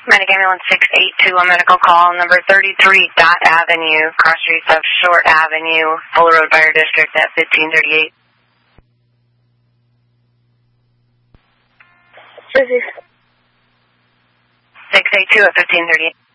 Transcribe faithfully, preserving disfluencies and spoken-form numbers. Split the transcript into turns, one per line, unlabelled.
Medic Ambulance six eight two, a medical call, number thirty-three Dot Avenue, cross streets of Short Avenue, Fuller Road Fire District at fifteen thirty-eight.
Physics.
six eight two at fifteen thirty-eight.